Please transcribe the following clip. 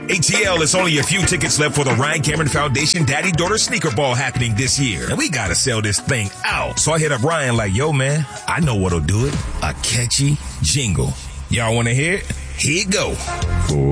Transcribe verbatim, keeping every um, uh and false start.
A T L, it's only a few tickets left for the Ryan Cameron Foundation Daddy-Daughter Sneaker Ball happening this year. And we gotta sell this thing out. So I hit up Ryan like, yo, man, I know what'll do it. A catchy jingle. Y'all wanna hear it? Here it go.